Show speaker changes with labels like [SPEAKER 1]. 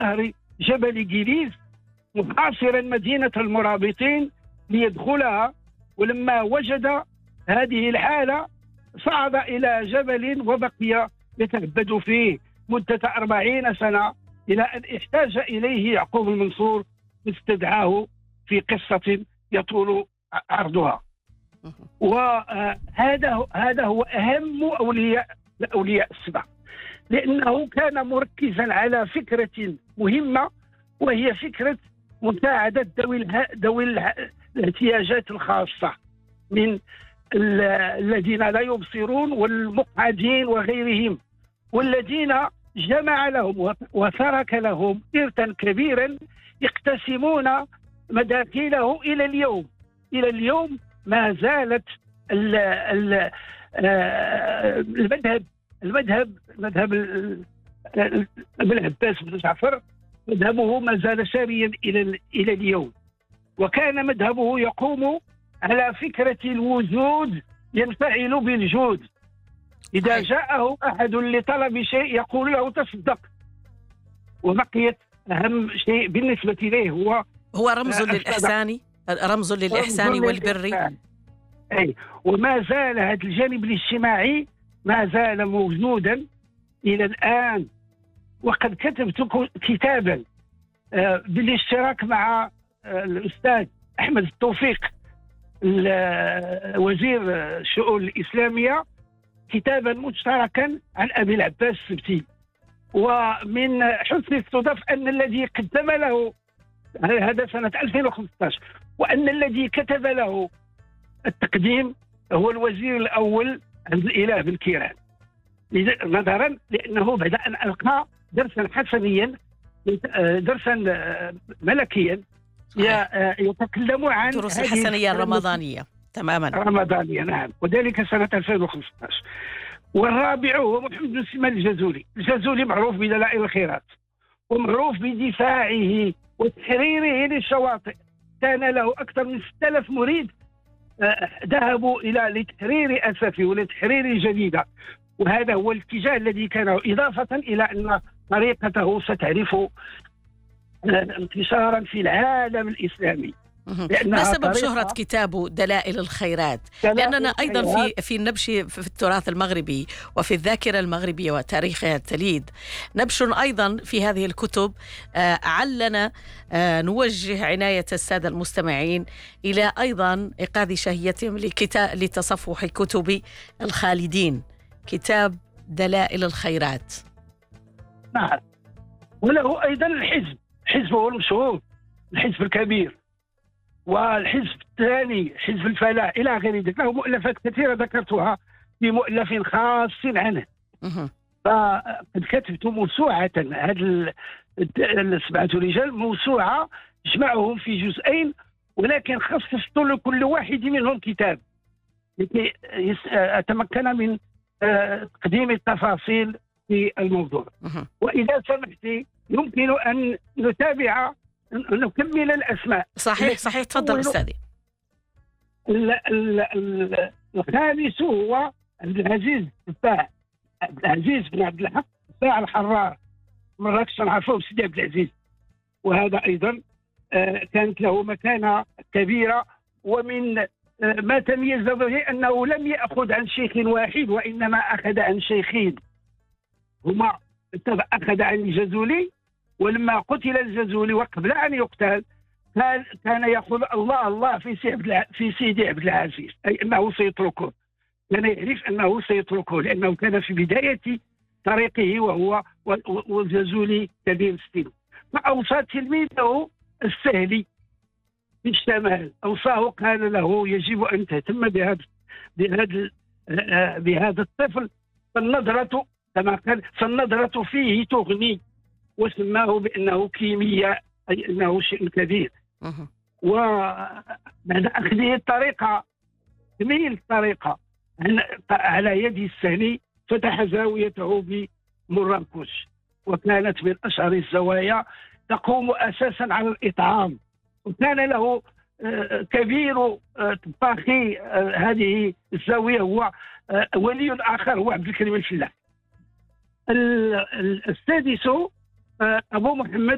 [SPEAKER 1] نهر جبل جليز محاصرا مدينة المرابطين ليدخلها. ولما وجد هذه الحالة صعد إلى جبل وبقي يتعبد فيه مدة 40 سنة، إلى أن احتاج إليه يعقوب المنصور استدعاه في قصة يطول عرضها. وهذا هو أهم أولياء السبع، لأنه كان مركزا على فكرة مهمة، وهي فكرة مساعدة ذوي الاحتياجات الخاصة من الذين لا يبصرون والمقعدين وغيرهم، والذين جمع لهم وترك لهم إرثا كبيرا يقتسمون مداخله إلى اليوم. إلى اليوم ما زالت مذهب ابن عباس بن جعفر مذهبه ما زال ساريا إلى اليوم. وكان مذهبه يقوم على فكرة الوجود ينفعل بالجود. إذا جاءه أحد لطلب شيء يقول له تصدق. وبقيت أهم شيء بالنسبة إليه هو
[SPEAKER 2] رمز للإحسان والبر.
[SPEAKER 1] أي، وما زال هذا الجانب الاجتماعي ما زال موجودا إلى الآن. وقد كتبت كتابا بالاشتراك مع الأستاذ أحمد التوفيق وزير الشؤون الإسلامية، كتابا مشتركا عن أبي العباس السبتي. ومن حسن الصدف أن الذي قدم له هذا سنة 2015، وأن الذي كتب له التقديم هو الوزير الأول عبد الإله بن كيران، نظرا لأنه بعد أن ألقى درسا حسنيا، درسا ملكيا يتكلم عن
[SPEAKER 2] دروس الحسنية الرمضانية تماما.
[SPEAKER 1] رمضانية، نعم، وذلك سنة 2015. والرابع هو محمد بن سليمان الجزولي معروف بدلائل الخيرات، ومعروف بدفاعه وتحريره للشواطئ. كان له أكثر من 6000 مريد ذهبوا لتحرير أسفي ولتحرير جديدة. وهذا هو الاتجاه الذي كان، إضافة إلى أن طريقته ستعرف انتشارا في العالم الإسلامي.
[SPEAKER 2] ما سبب شهرة كتابه دلائل الخيرات؟ لأننا أيضا في النبش في التراث المغربي وفي الذاكرة المغربية وتاريخها التليد نبش أيضا في هذه الكتب. علنا نوجه عناية السادة المستمعين إلى أيضا إيقاظ شهيتهم لتصفح كتب الخالدين، كتاب دلائل الخيرات.
[SPEAKER 1] نعم، وله أيضا الحزب هو المشهور، الحزب الكبير، والحزب الثاني حزب الفلاح إلى غير ذلك. له مؤلفات كثيرة ذكرتها في مؤلف خاص عنه. فقد كتبت موسوعة، هذا السبعة رجال موسوعة جمعهم في جزئين، ولكن خصصت لكل واحد منهم كتاب لكي أتمكن من تقديم التفاصيل في الموضوع. وإذا سمحت يمكن أن نكمل الأسماء.
[SPEAKER 2] صحيح، تفضل أستاذي.
[SPEAKER 1] الخامس هو عبد العزيز بن عبد الحق الدفاع الحرار، مراكش نعرفه بسيدي عبد العزيز. وهذا أيضا كانت له مكانة كبيرة. ومن ما تميز به أنه لم يأخذ عن شيخ واحد، وإنما أخذ عن شيخين. هما أخذ عن الجزولي، ولما قتل الجزولي وقبل أن يقتل كان يقول الله في سيدي عبد العزيز، أي أنه سيتركه. كان يعرف أنه سيتركه لأنه كان في بداية طريقه وهو والجزولي كبير السن. فأوصى تلميذه السهلي في الشمال، أوصاه قال له يجب أن تهتم بهذا الطفل، فالنظرة كما قال فالنظرة فيه تغني، وسماه بأنه كيمياء، أي أنه شيء كبير. وبعد أخذه الطريقة تميل الطريقة على يد السهلي، فتح زاويته بمراكش، وكانت من أشهر الزوايا تقوم أساسا على الإطعام. وكان له كبير طباخي هذه الزاوية هو ولي آخر هو عبد الكريم الفلاح. السادس أبو محمد